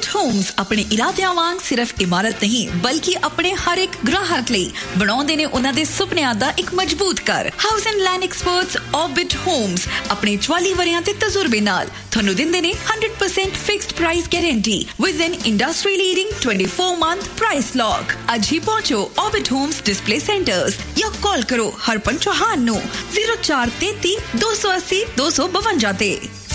Orbit Homes अपने इरादियां वांग सिर्फ इमारत नहीं बल्कि अपने हर एक ग्राहक ਲਈ ਬਣਾਉਂਦੇ ਨੇ ਉਹਨਾਂ ਦੇ ਸੁਪਨਿਆਂ ਦਾ ਇੱਕ ਮਜ਼ਬੂਤ ਘਰ। House and land experts Orbit Homes ਆਪਣੇ 44 ਵਰਿਆਂ ਦੇ ਤਜਰਬੇ ਨਾਲ ਤੁਹਾਨੂੰ ਦਿੰਦੇ ਨੇ 100% fixed price guarantee with N industry leading 24-month price lock. ਅੱਜ ਹੀ ਪਹੁੰਚੋ Orbit Homes ਡਿਸਪਲੇ ਸੈਂਟਰਸ ਜਾਂ ਕਾਲ ਕਰੋ ਹਰਪਨ ਚੌਹਾਨ ਨੂੰ 0433 280 252 ਤੇ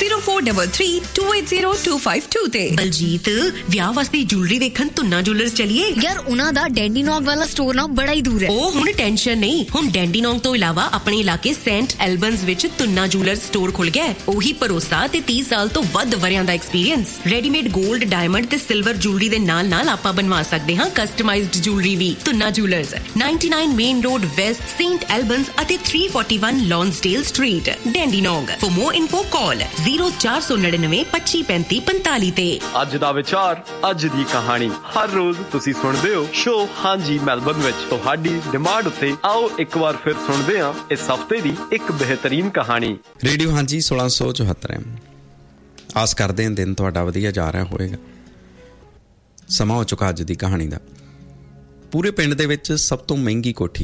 0433280252 ਤੇ। ਬਲਜੀਤ ਵਿਆਹ ਵਾਸਤੇ ਜੁਐਲਰੀ ਵੇਖਣ ਤੁੰਨਾ ਜੁਐਲਰਸ ਚਲੀਏ ਯਾਰ ਉਹਨਾਂ ਦਾ ਡੈਂਡੀਨੋਂਗ ਵਾਲਾ ਸਟੋਰ ਨਾ ਬੜਾ ਹੀ ਦੂਰ ਹੈ। ਉਹ ਹੁਣ ਟੈਨਸ਼ਨ ਨਹੀਂ, ਹੁਣ ਡੈਂਡੀਨੋਂਗ ਤੋਂ ਇਲਾਵਾ ਆਪਣੇ ਇਲਾਕੇ ਸੇਂਟ ਐਲਬਨਸ ਵਿੱਚ ਤੁੰਨਾ ਜੁਐਲਰਸ ਸਟੋਰ ਖੁੱਲ ਗਿਆ। ਉਹੀ ਭਰੋਸਾ ਤੇ 30 ਸਾਲ ਤੋਂ ਵੱਧ ਵਰਿਆਂ ਦਾ ਐਕਸਪੀਰੀਅੰਸ। ਰੈਡੀਮੇਡ 골ਡ, ਡਾਇਮੰਡ ਤੇ ਸਿਲਵਰ ਜੁਐਲਰੀ ਦੇ ਨਾਲ ਆਪਾਂ ਬਣਵਾ ਸਕਦੇ ਹਾਂ ਕਸਟਮਾਈਜ਼ਡ ਜੁਐਲਰੀ ਵੀ। Tuna jewellers 99 main road West, Saint ਐਲਬਨਸ ਅਤੇ 341 ਲੌਂਸਡੇਲ street, ਡੈਂਡੀਨੋਂਗ। For more info call 0499253545 ਤੇ। ਅੱਜ ਦਾ ਵਿਚਾਰ, ਅੱਜ ਦੀ ਕਹਾਣੀ। ਹਰ ਰੋਜ਼ ਤੁਸੀਂ ਸੁਣਦੇ ਹੋ ਸ਼ੋ ਹਾਂਜੀ ਮੈਲਬਨ ਵਿੱਚ। ਤੁਹਾਡੀ ਡਿਮਾਂਡ ਉੱਤੇ ਆਓ ਇੱਕ ਵਾਰ ਫਿਰ ਸੁਣਦੇ ਹਾਂ ਇਸ ਹਫ਼ਤੇ ਦੀ ਇੱਕ ਬਿਹਤਰੀਨ ਕਹਾਣੀ। ਰੇਡੀਓ ਹਾਂਜੀ 1674 ਆਸ ਕਰਦੇ ਹਾਂ ਦਿਨ ਤੁਹਾਡਾ ਵਧੀਆ ਜਾ ਰਿਹਾ ਹੋਵੇਗਾ। ਸਮਾਂ ਹੋ ਚੁੱਕਾ ਅੱਜ ਦੀ ਕਹਾਣੀ ਦਾ। ਪੂਰੇ ਪਿੰਡ ਦੇ ਵਿੱਚ ਸਭ ਤੋਂ ਮਹਿੰਗੀ ਕੋਠੀ।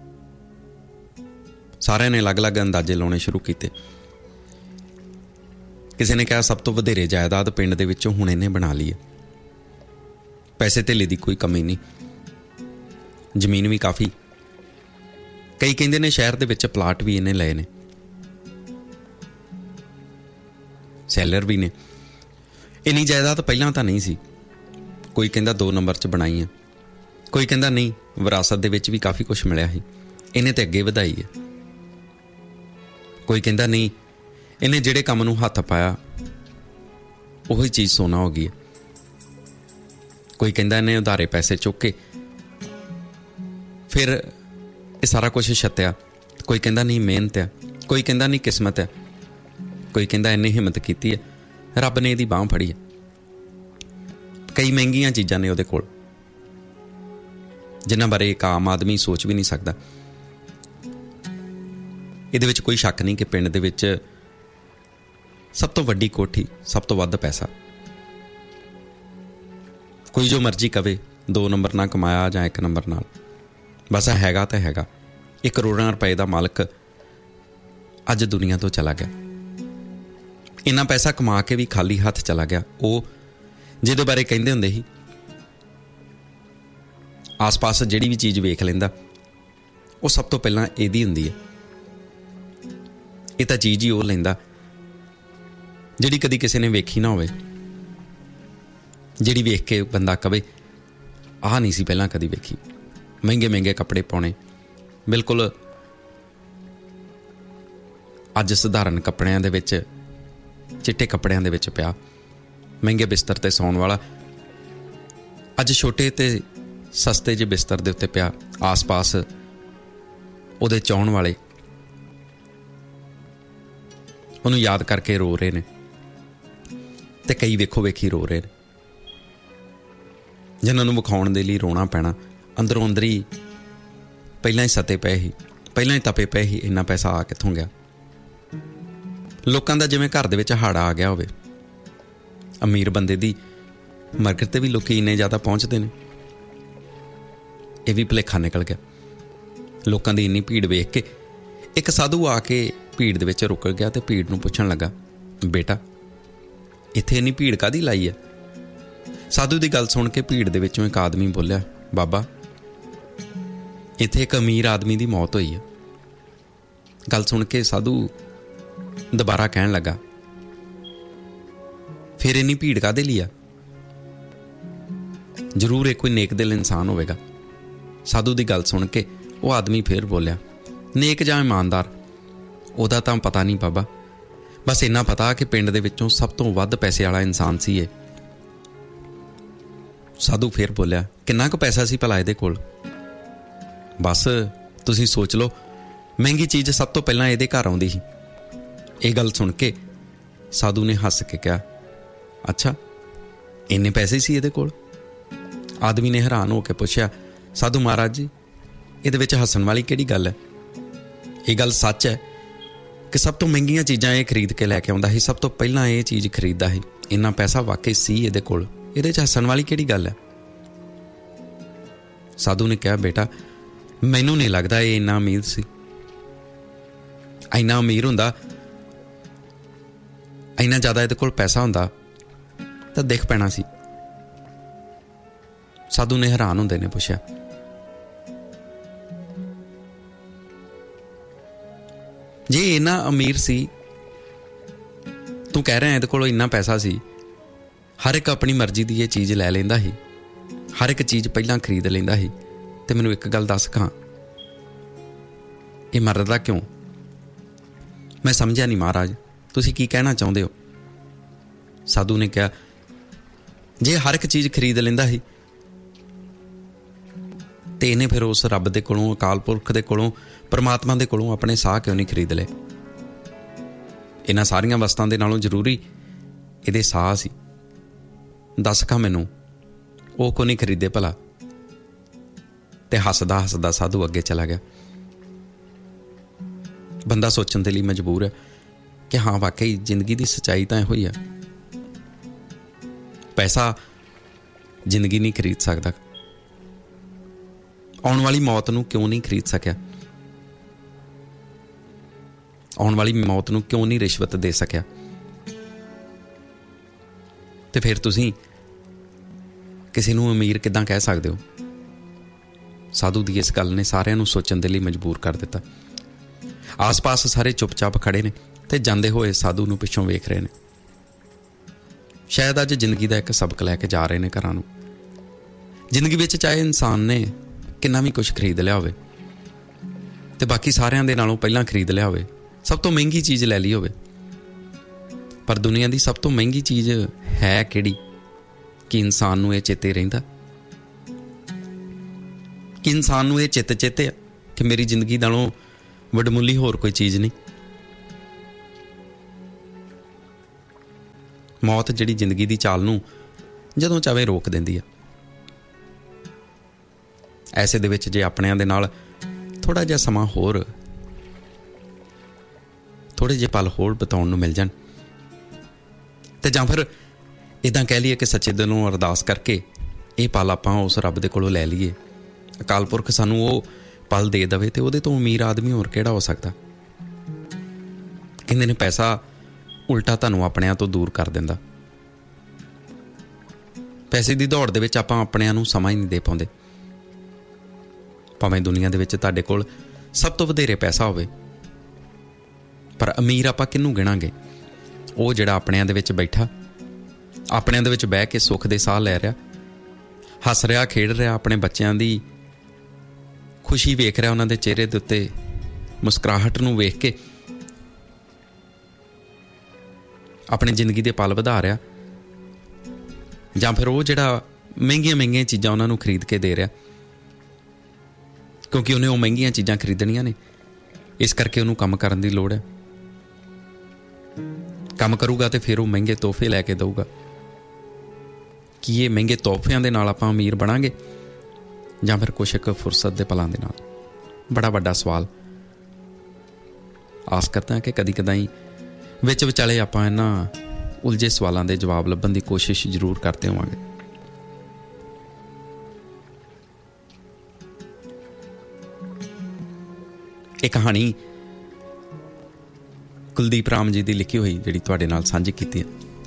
ਸਾਰਿਆਂ ਨੇ ਅਲੱਗ-ਅਲੱਗ ਅੰਦਾਜ਼ੇ ਲਾਉਣੇ ਸ਼ੁਰੂ ਕੀਤੇ। ਕਿਸੇ ਨੇ ਕਿਹਾ ਸਭ ਤੋਂ ਵਧੇਰੇ ਜਾਇਦਾਦ ਪਿੰਡ ਦੇ ਵਿੱਚੋਂ ਹੁਣ ਇਹਨੇ ਬਣਾ ਲਈ ਹੈ। ਪੈਸੇ ਧੇਲੇ ਦੀ ਕੋਈ ਕਮੀ ਨਹੀਂ, ਜ਼ਮੀਨ ਵੀ ਕਾਫੀ। ਕਈ ਕਹਿੰਦੇ ਨੇ ਸ਼ਹਿਰ ਦੇ ਵਿੱਚ ਪਲਾਟ ਵੀ ਇਹਨੇ ਲਏ ਨੇ, ਸੈਲਰ ਵੀ ਨੇ। ਇੰਨੀ ਜਾਇਦਾਦ ਪਹਿਲਾਂ ਤਾਂ ਨਹੀਂ ਸੀ। ਕੋਈ ਕਹਿੰਦਾ 2 ਨੰਬਰ 'ਚ ਬਣਾਈ ਹੈ, ਕੋਈ ਕਹਿੰਦਾ ਨਹੀਂ ਵਿਰਾਸਤ ਦੇ ਵਿੱਚ ਵੀ ਕਾਫੀ ਕੁਛ ਮਿਲਿਆ ਸੀ, ਇਹਨੇ ਤੇ ਅੱਗੇ ਵਧਾਈ ਹੈ। ਕੋਈ ਕਹਿੰਦਾ ਨਹੀਂ ਇਹਨੇ ਜਿਹੜੇ ਕੰਮ ਨੂੰ ਹੱਥ ਪਾਇਆ ਉਹੀ ਚੀਜ਼ ਸੋਨਾ ਹੋ ਗਈ ਹੈ। ਕੋਈ ਕਹਿੰਦਾ ਇਹਨੇ ਉਧਾਰੇ ਪੈਸੇ ਚੁੱਕ ਕੇ ਫਿਰ ਇਹ ਸਾਰਾ ਕੁਛ ਛੱਤਿਆ। ਕੋਈ ਕਹਿੰਦਾ ਨਹੀਂ ਮਿਹਨਤ ਆ, ਕੋਈ ਕਹਿੰਦਾ ਨਹੀਂ ਕਿਸਮਤ ਆ, ਕੋਈ ਕਹਿੰਦਾ ਇਹਨੇ ਹਿੰਮਤ ਕੀਤੀ ਹੈ, ਰੱਬ ਨੇ ਇਹਦੀ ਬਾਂਹ ਫੜੀ ਹੈ। ਕਈ ਮਹਿੰਗੀਆਂ ਚੀਜ਼ਾਂ ਨੇ ਉਹਦੇ ਕੋਲ ਜਿਨ੍ਹਾਂ ਬਾਰੇ ਇੱਕ ਆਮ ਆਦਮੀ ਸੋਚ ਵੀ ਨਹੀਂ ਸਕਦਾ। ਇਹਦੇ ਵਿੱਚ ਕੋਈ ਸ਼ੱਕ ਨਹੀਂ ਕਿ ਪਿੰਡ ਦੇ ਵਿੱਚ ਸਭ ਤੋਂ ਵੱਡੀ ਕੋਠੀ, ਸਭ ਤੋਂ ਵੱਧ ਪੈਸਾ। ਕੋਈ ਜੋ ਮਰਜ਼ੀ ਕਵੇ 2 ਨੰਬਰ ਨਾਲ ਕਮਾਇਆ ਜਾਂ 1 ਨੰਬਰ ਨਾਲ, ਬਸ ਹੈਗਾ ਤਾਂ ਹੈਗਾ। 1 ਕਰੋੜਾਂ ਰੁਪਏ ਦਾ ਮਾਲਕ ਅੱਜ ਦੁਨੀਆ ਤੋਂ ਚਲਾ ਗਿਆ। ਇੰਨਾ ਪੈਸਾ ਕਮਾ ਕੇ ਵੀ ਖਾਲੀ ਹੱਥ ਚਲਾ ਗਿਆ। ਉਹ ਜਿਹਦੇ ਬਾਰੇ ਕਹਿੰਦੇ ਹੁੰਦੇ ਸੀ ਆਸ-ਪਾਸ ਜਿਹੜੀ ਵੀ ਚੀਜ਼ ਵੇਖ ਲੈਂਦਾ ਉਹ ਸਭ ਤੋਂ ਪਹਿਲਾਂ ਇਹਦੀ ਹੁੰਦੀ ਹੈ। ਇਹ ਤਾਂ ਚੀਜ਼ ਹੀ ਉਹ ਲੈਂਦਾ ਜਿਹੜੀ ਕਦੀ ਕਿਸੇ ਨੇ ਵੇਖੀ ਨਾ ਹੋਵੇ, ਜਿਹੜੀ ਵੇਖ ਕੇ ਬੰਦਾ ਕਵੇ ਆਹ ਨਹੀਂ ਸੀ ਪਹਿਲਾਂ ਕਦੀ ਵੇਖੀ। ਮਹਿੰਗੇ ਕੱਪੜੇ ਪਾਉਣੇ, ਬਿਲਕੁਲ ਅੱਜ ਸਧਾਰਨ ਕੱਪੜਿਆਂ ਦੇ ਵਿੱਚ, ਚਿੱਟੇ ਕੱਪੜਿਆਂ ਦੇ ਵਿੱਚ ਪਿਆ। ਮਹਿੰਗੇ ਬਿਸਤਰ ਤੇ ਸੌਣ ਵਾਲਾ ਅੱਜ ਛੋਟੇ ਤੇ ਸਸਤੇ ਜਿਹੇ ਬਿਸਤਰ ਦੇ ਉੱਤੇ ਪਿਆ। ਆਸ-ਪਾਸ ਉਹਦੇ ਚਾਹੁਣ ਵਾਲੇ ਉਹਨੂੰ ਯਾਦ ਕਰਕੇ ਰੋ ਰਹੇ ਨੇ ਤੇ ਕਈ ਵੇਖੋ ਵੇਖੀ ਰੋ ਰਹੇ ਨੇ, ਜਿਨ੍ਹਾਂ ਨੂੰ ਵਿਖਾਉਣ ਦੇ ਲਈ ਰੋਣਾ ਪੈਣਾ। ਅੰਦਰੋਂ ਅੰਦਰੀ ਪਹਿਲਾਂ ਹੀ ਸੱਤੇ ਪਏ ਸੀ, ਪਹਿਲਾਂ ਹੀ ਤਪੇ ਪਏ ਸੀ। ਇੰਨਾ ਪੈਸਾ ਆ ਕਿੱਥੋਂ ਗਿਆ? ਲੋਕਾਂ ਦਾ ਜਿਵੇਂ ਘਰ ਦੇ ਵਿੱਚ ਹੜ੍ਹ ਆ ਗਿਆ ਹੋਵੇ। ਅਮੀਰ ਬੰਦੇ ਦੀ ਮਰਕਤ ਤੇ ਵੀ ਲੋਕੀ ਇੰਨੇ ਜ਼ਿਆਦਾ ਪਹੁੰਚਦੇ ਨੇ, ਇਹ ਵੀ ਭੁਲੇਖਾ ਨਿਕਲ ਗਿਆ। ਲੋਕਾਂ ਦੀ ਇੰਨੀ ਭੀੜ ਵੇਖ ਕੇ ਇੱਕ ਸਾਧੂ ਆ ਕੇ ਭੀੜ ਦੇ ਵਿੱਚ ਰੁਕ ਗਿਆ ਤੇ ਭੀੜ ਨੂੰ ਪੁੱਛਣ ਲੱਗਾ, ਬੇਟਾ ਇੱਥੇ ਇੰਨੀ ਭੀੜ ਕਾਹਦੀ ਲਾਈ ਹੈ? ਸਾਧੂ ਦੀ ਗੱਲ ਸੁਣ ਕੇ ਭੀੜ ਦੇ ਵਿੱਚੋਂ ਇੱਕ ਆਦਮੀ ਬੋਲਿਆ, ਬਾਬਾ ਇੱਥੇ ਇੱਕ ਅਮੀਰ ਆਦਮੀ ਦੀ ਮੌਤ ਹੋਈ ਹੈ। ਗੱਲ ਸੁਣ ਕੇ ਸਾਧੂ ਦੁਬਾਰਾ ਕਹਿਣ ਲੱਗਾ, ਫਿਰ ਇੰਨੀ ਭੀੜ ਕਾਹਦੇ ਲਈ ਆ? ਜ਼ਰੂਰ ਇਹ ਕੋਈ ਨੇਕ ਦਿਲ ਇਨਸਾਨ ਹੋਵੇਗਾ। ਸਾਧੂ ਦੀ ਗੱਲ ਸੁਣ ਕੇ ਉਹ ਆਦਮੀ ਫਿਰ ਬੋਲਿਆ, ਨੇਕ ਜਾਂ ਇਮਾਨਦਾਰ ਉਹਦਾ ਤਾਂ ਪਤਾ ਨਹੀਂ ਬਾਬਾ, ਬਸ ਇੰਨਾ ਪਤਾ ਕਿ ਪਿੰਡ ਦੇ ਵਿੱਚੋਂ ਸਭ ਤੋਂ ਵੱਧ ਪੈਸੇ ਵਾਲਾ ਇਨਸਾਨ ਸੀ ਇਹ। ਸਾਧੂ ਫਿਰ ਬੋਲਿਆ, ਕਿੰਨਾ ਕੁ ਪੈਸਾ ਸੀ ਭਲਾ ਇਹਦੇ ਕੋਲ? ਬਸ ਤੁਸੀਂ ਸੋਚ ਲਓ, ਮਹਿੰਗੀ ਚੀਜ਼ ਸਭ ਤੋਂ ਪਹਿਲਾਂ ਇਹਦੇ ਘਰ ਆਉਂਦੀ ਸੀ। ਇਹ ਗੱਲ ਸੁਣ ਕੇ ਸਾਧੂ ਨੇ ਹੱਸ ਕੇ ਕਿਹਾ, ਅੱਛਾ ਇੰਨੇ ਪੈਸੇ ਸੀ ਇਹਦੇ ਕੋਲ? ਆਦਮੀ ਨੇ ਹੈਰਾਨ ਹੋ ਕੇ ਪੁੱਛਿਆ, ਸਾਧੂ ਮਹਾਰਾਜ ਜੀ ਇਹਦੇ ਵਿੱਚ ਹੱਸਣ ਵਾਲੀ ਕਿਹੜੀ ਗੱਲ ਹੈ? ਇਹ ਗੱਲ ਸੱਚ ਹੈ ਕਿ ਸਭ ਤੋਂ ਮਹਿੰਗੀਆਂ ਚੀਜ਼ਾਂ ਇਹ ਖਰੀਦ ਕੇ ਲੈ ਕੇ ਆਉਂਦਾ ਸੀ, ਸਭ ਤੋਂ ਪਹਿਲਾਂ ਇਹ ਚੀਜ਼ ਖਰੀਦਦਾ ਸੀ। ਇੰਨਾ ਪੈਸਾ ਵਾਕਈ ਸੀ ਇਹਦੇ ਕੋਲ। ਇਹਦੇ 'ਚ ਹੱਸਣ ਵਾਲੀ ਕਿਹੜੀ ਗੱਲ ਹੈ? ਸਾਧੂ ਨੇ ਕਿਹਾ, ਬੇਟਾ ਮੈਨੂੰ ਨਹੀਂ ਲੱਗਦਾ ਇਹ ਇੰਨਾ ਅਮੀਰ ਸੀ। ਇੰਨਾ ਅਮੀਰ ਹੁੰਦਾ, ਇੰਨਾ ਜ਼ਿਆਦਾ ਇਹਦੇ ਕੋਲ ਪੈਸਾ ਹੁੰਦਾ ਤਾਂ ਦਿਖ ਪੈਣਾ ਸੀ। ਸਾਧੂ ਨੇ ਹੈਰਾਨ ਹੁੰਦੇ ਨੇ ਪੁੱਛਿਆ, ਜੇ ਇੰਨਾ ਅਮੀਰ ਸੀ, ਤੂੰ ਕਹਿ ਰਿਹਾ ਇਹਦੇ ਕੋਲ ਇੰਨਾ ਪੈਸਾ ਸੀ, ਹਰ ਇੱਕ ਆਪਣੀ ਮਰਜ਼ੀ ਦੀ ਇਹ ਚੀਜ਼ ਲੈ ਲੈਂਦਾ ਸੀ, ਹਰ ਇੱਕ ਚੀਜ਼ ਪਹਿਲਾਂ ਖਰੀਦ ਲੈਂਦਾ ਸੀ, ਤੇ ਮੈਨੂੰ ਇੱਕ ਗੱਲ ਦੱਸ ਖਾਂ, ਇਹ ਮਰਦਾ ਕਿਉਂ? ਮੈਂ ਸਮਝਿਆ ਨਹੀਂ ਮਹਾਰਾਜ, ਤੁਸੀਂ ਕੀ ਕਹਿਣਾ ਚਾਹੁੰਦੇ ਹੋ? ਸਾਧੂ ਨੇ ਕਿਹਾ, ਜੇ ਹਰ ਇੱਕ ਚੀਜ਼ ਖਰੀਦ ਲੈਂਦਾ ਸੀ ਤੇ ਇਹਨੇ ਫਿਰ ਉਸ ਰੱਬ ਦੇ ਕੋਲੋਂ, ਅਕਾਲ ਪੁਰਖ ਦੇ ਕੋਲੋਂ, ਪਰਮਾਤਮਾ ਦੇ ਕੋਲੋਂ ਆਪਣੇ ਸਾਹ ਕਿਉਂ ਨਹੀਂ ਖਰੀਦ ਲਏ? ਇਹਨਾਂ ਸਾਰੀਆਂ ਵਸਤਾਂ ਦੇ ਨਾਲੋਂ ਜ਼ਰੂਰੀ ਇਹਦੇ ਸਾਹ ਸੀ। ਦੱਸ ਖਾਂ ਮੈਨੂੰ, ਉਹ ਕਿਉਂ ਨਹੀਂ ਖਰੀਦੇ ਭਲਾ? ਤੇ ਹੱਸਦਾ ਹੱਸਦਾ ਸਾਧੂ ਅੱਗੇ ਚਲਾ ਗਿਆ। ਬੰਦਾ ਸੋਚਣ ਦੇ ਲਈ ਮਜਬੂਰ ਹੈ ਕਿ ਹਾਂ, ਵਾਕਈ ਜ਼ਿੰਦਗੀ ਦੀ ਸੱਚਾਈ ਤਾਂ ਇਹੋ ਹੀ ਆ। ਪੈਸਾ ਜ਼ਿੰਦਗੀ ਨਹੀਂ ਖਰੀਦ ਸਕਦਾ। ਆਉਣ ਵਾਲੀ ਮੌਤ ਨੂੰ ਕਿਉਂ ਨਹੀਂ ਖਰੀਦ ਸਕਿਆ? ਆਉਣ ਵਾਲੀ ਮੌਤ ਨੂੰ ਕਿਉਂ ਨਹੀਂ ਰਿਸ਼ਵਤ ਦੇ ਸਕਿਆ? ਤੇ ਫਿਰ ਤੁਸੀਂ ਕਿਸੇ ਨੂੰ ਅਮੀਰ ਕਿੱਦਾਂ ਕਹਿ ਸਕਦੇ ਹੋ? ਸਾਧੂ ਦੀ ਇਸ ਗੱਲ ਨੇ ਸਾਰਿਆਂ ਨੂੰ ਸੋਚਣ ਦੇ ਲਈ ਮਜਬੂਰ ਕਰ ਦਿੱਤਾ। ਆਸ-ਪਾਸ ਸਾਰੇ ਚੁੱਪ-ਚਾਪ ਖੜੇ ਨੇ ਤੇ ਜਾਂਦੇ ਹੋਏ ਸਾਧੂ ਨੂੰ ਪਿੱਛੋਂ ਵੇਖ ਰਹੇ ਨੇ। ਸ਼ਾਇਦ ਅੱਜ ਜ਼ਿੰਦਗੀ ਦਾ ਇੱਕ ਸਬਕ ਲੈ ਕੇ ਜਾ ਰਹੇ ਨੇ ਘਰਾਂ ਨੂੰ। ਜ਼ਿੰਦਗੀ ਵਿੱਚ ਚਾਹੇ ਇਨਸਾਨ ਨੇ ਕਿੰਨਾ ਵੀ ਕੁਝ ਖਰੀਦ ਲਿਆ ਹੋਵੇ ਤੇ ਬਾਕੀ ਸਾਰਿਆਂ ਦੇ ਨਾਲੋਂ ਪਹਿਲਾਂ ਖਰੀਦ ਲਿਆ ਹੋਵੇ, ਸਭ ਤੋਂ ਮਹਿੰਗੀ ਚੀਜ਼ ਲੈ ਲਈ ਹੋਵੇ, ਪਰ ਦੁਨੀਆ ਦੀ ਸਭ ਤੋਂ ਮਹਿੰਗੀ ਚੀਜ਼ ਹੈ ਕਿਹੜੀ? ਕਿ ਇਨਸਾਨ ਨੂੰ ਇਹ ਚੇਤੇ ਰਹਿੰਦਾ, ਕਿ ਇਨਸਾਨ ਨੂੰ ਇਹ ਚੇਤੇ ਆ ਕਿ ਮੇਰੀ ਜ਼ਿੰਦਗੀ ਨਾਲੋਂ ਵਡਮੁੱਲੀ ਹੋਰ ਕੋਈ ਚੀਜ਼ ਨਹੀਂ। ਮੌਤ ਜਿਹੜੀ ਜ਼ਿੰਦਗੀ ਦੀ ਚਾਲ ਨੂੰ ਜਦੋਂ ਚਾਹੇ ਰੋਕ ਦਿੰਦੀ ਆ। ਐਸੇ ਦੇ ਵਿੱਚ ਜੇ ਆਪਣਿਆਂ ਦੇ ਨਾਲ ਥੋੜ੍ਹਾ ਜਿਹਾ ਸਮਾਂ ਹੋਰ, ਥੋੜ੍ਹੇ ਜਿਹੇ ਪਲ ਹੋਰ ਬਿਤਾਉਣ ਨੂੰ ਮਿਲ ਜਾਣ, ਤੇ ਜਾਂ ਫਿਰ ਇੱਦਾਂ ਕਹਿ ਲਈਏ ਕਿ ਸੱਚੇ ਦਿਲੋਂ ਅਰਦਾਸ ਕਰਕੇ ਇਹ ਪਲ ਆਪਾਂ ਉਸ ਰੱਬ ਦੇ ਕੋਲੋਂ ਲੈ ਲਈਏ, ਅਕਾਲ ਪੁਰਖ ਸਾਨੂੰ ਉਹ ਪਲ ਦੇ ਦੇਵੇ, ਤੇ ਉਹਦੇ ਤੋਂ ਅਮੀਰ ਆਦਮੀ ਹੋਰ ਕਿਹੜਾ ਹੋ ਸਕਦਾ? ਕਹਿੰਦੇ ਨੇ ਪੈਸਾ ਉਲਟਾ ਤੁਹਾਨੂੰ ਆਪਣਿਆਂ ਤੋਂ ਦੂਰ ਕਰ ਦਿੰਦਾ। ਪੈਸੇ ਦੀ ਦੌੜ ਦੇ ਵਿੱਚ ਆਪਾਂ ਆਪਣਿਆਂ ਨੂੰ ਸਮਾਂ ਹੀ ਨਹੀਂ ਦੇ ਪਾਉਂਦੇ। ਭਾਵੇਂ ਦੁਨੀਆ ਦੇ ਵਿੱਚ ਤੁਹਾਡੇ ਕੋਲ ਸਭ ਤੋਂ ਵਧੇਰੇ ਪੈਸਾ ਹੋਵੇ, ਪਰ ਅਮੀਰ ਆਪਾਂ ਕਿਹਨੂੰ ਗਿਣਾਂਗੇ? ਉਹ ਜਿਹੜਾ ਆਪਣਿਆਂ ਦੇ ਵਿੱਚ ਬੈਠਾ, ਆਪਣਿਆਂ ਦੇ ਵਿੱਚ ਬਹਿ ਕੇ ਸੁੱਖ ਦੇ ਸਾਹ ਲੈ ਰਿਹਾ, ਹੱਸ ਰਿਹਾ, ਖੇਡ ਰਿਹਾ, ਆਪਣੇ ਬੱਚਿਆਂ ਦੀ ਖੁਸ਼ੀ ਵੇਖ ਰਿਹਾ, ਉਹਨਾਂ ਦੇ ਚਿਹਰੇ ਦੇ ਉੱਤੇ ਮੁਸਕਰਾਹਟ ਨੂੰ ਵੇਖ ਕੇ ਆਪਣੀ ਜ਼ਿੰਦਗੀ ਦੇ ਪਲ ਵਧਾ ਰਿਹਾ, ਜਾਂ ਫਿਰ ਉਹ ਜਿਹੜਾ ਮਹਿੰਗੀਆਂ ਚੀਜ਼ਾਂ ਉਹਨਾਂ ਨੂੰ ਖਰੀਦ ਕੇ ਦੇ ਰਿਹਾ, ਕਿਉਂਕਿ ਉਹਨੇ ਉਹ ਮਹਿੰਗੀਆਂ ਚੀਜ਼ਾਂ ਖਰੀਦਣੀਆਂ ਨੇ, ਇਸ ਕਰਕੇ ਉਹਨੂੰ ਕੰਮ ਕਰਨ ਦੀ ਲੋੜ ਹੈ। ਕੰਮ ਕਰੂਗਾ ਤੇ ਫਿਰ ਉਹ ਮਹਿੰਗੇ ਤੋਹਫੇ ਲੈ ਕੇ ਦਊਗਾ। ਕੀ ਇਹ ਮਹਿੰਗੇ ਤੋਹਫਿਆਂ ਦੇ ਨਾਲ ਆਪਾਂ ਅਮੀਰ ਬਣਾਂਗੇ, ਜਾਂ ਫਿਰ ਕੁਛ ਇੱਕ ਫੁਰਸਤ ਦੇ ਪਲਾਂ ਦੇ ਨਾਲ? ਬੜਾ ਵੱਡਾ ਸਵਾਲ। ਆਸ ਕਰਦਾ ਕਿ ਕਦੀ ਕਦਾਈ ਵਿੱਚ ਵਿਚਾਲੇ ਆਪਾਂ ਇਹਨਾਂ ਉਲਝੇ ਸਵਾਲਾਂ ਦੇ ਜਵਾਬ ਲੱਭਣ ਦੀ ਕੋਸ਼ਿਸ਼ ਜ਼ਰੂਰ ਕਰਦੇ ਹੋਵਾਂਗੇ। ਇਹ ਕਹਾਣੀ ਕੁਲਦੀਪ ਰਾਮ ਜੀ ਦੀ ਲਿਖੀ ਹੋਈ ਜਿਹੜੀ ਤੁਹਾਡੇ ਨਾਲ ਸਾਂਝੀ ਕੀਤੀ ਹੈ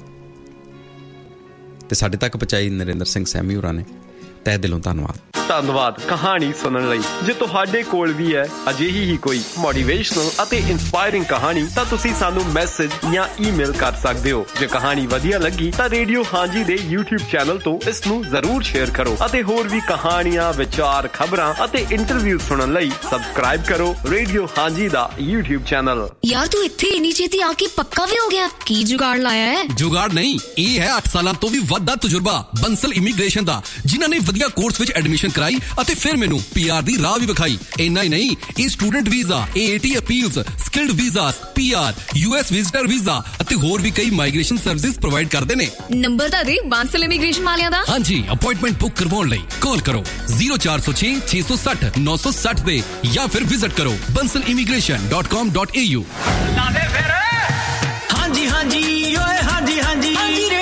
ਤੇ ਸਾਡੇ ਤੱਕ ਪਹੁੰਚਾਈ ਨਰਿੰਦਰ ਸਿੰਘ ਸੈਮੀ ਹੋਰਾਂ ਨੇ। ਤਹਿ ਦਿਲੋਂ ਧੰਨਵਾਦ। ਧੰਨਵਾਦ ਕਹਾਣੀ ਸੁਣਨ ਲਈ। ਜੇ ਤੁਹਾਡੇ ਕੋਲ ਵੀ ਹੈ ਅਜਿਹੀ ਹੀ ਕੋਈ ਮੋਟੀਵੇਸ਼ਨਲ ਅਤੇ ਇਨਸਪਾਇਰਿੰਗ ਕਹਾਣੀ ਤਾਂ ਤੁਸੀਂ ਸਾਨੂੰ ਮੈਸੇਜ ਜਾਂ ਈਮੇਲ ਕਰ ਸਕਦੇ ਹੋ। ਜੇ ਕਹਾਣੀ ਵਧੀਆ ਲੱਗੀ ਤਾਂ ਰੇਡੀਓ ਹਾਂਜੀ ਦੇ YouTube ਚੈਨਲ ਤੋਂ ਇਸ ਨੂੰ ਜ਼ਰੂਰ ਸ਼ੇਅਰ ਕਰੋ ਅਤੇ ਹੋਰ ਵੀ ਕਹਾਣੀਆਂ, ਵਿਚਾਰ, ਖਬਰਾਂ ਅਤੇ ਇੰਟਰਵਿਊ ਸੁਣਨ ਲਈ ਸਬਸਕ੍ਰਾਈਬ ਕਰੋ ਰੇਡੀਓ ਹਾਂਜੀ ਦਾ YouTube ਚੈਨਲ। ਯਾਰ ਤੂੰ ਇੱਥੇ ਇੰਨੀ ਛੇਤੀ ਆ ਕੇ ਪੱਕਾ ਵੀ ਹੋ ਗਿਆ? ਕੀ ਜੁਗਾੜ ਲਾਇਆ ਹੈ? ਜੁਗਾੜ ਨਹੀਂ, ਇਹ ਹੈ 8 ਸਾਲਾਂ ਤੋਂ ਵੀ ਵੱਧ ਦਾ ਤਜਰਬਾ ਬੰਸਲ ਇਮੀਗ੍ਰੇਸ਼ਨ ਦਾ, ਜਿਨ੍ਹਾਂ ਨੇ ਵਧੀਆ ਕੋਰਸ ਵਿੱਚ ਐਡਮਿਸ਼ਨ ਕਰਾਈ ਅਤੇ ਫਿਰ ਮੈਨੂੰ PR ਦੀ ਰਾਹ ਵੀ ਵਿਖਾਈ। ਇੰਨਾ ਹੀ ਨਹੀਂ, ਇਹ student visa, AAT appeals, skilled visas, PR, US visitor visa ਅਤੇ ਹੋਰ ਵੀ ਕਈ ਮਾਈਗ੍ਰੇਸ਼ਨ ਸਰਵਿਸਿਜ਼ ਪ੍ਰੋਵਾਈਡ ਕਰਦੇ ਨੇ। ਨੰਬਰ ਤਾਂ ਦੇ ਬਾਂਸਲ ਇਮੀਗ੍ਰੇਸ਼ਨ ਵਾਲਿਆਂ ਦਾ। ਹਾਂਜੀ, ਅਪਾਇੰਟਮੈਂਟ ਬੁੱਕ ਕਰਵਾਉਣ ਲਈ ਕਾਲ ਕਰੋ 0406 660 960 ਤੇ ਜਾਂ ਫਿਰ ਵਿਜ਼ਿਟ ਕਰੋ bansalimigration.com.au। ਹਾਂਜੀ ਓਏ ਹਾਂਜੀ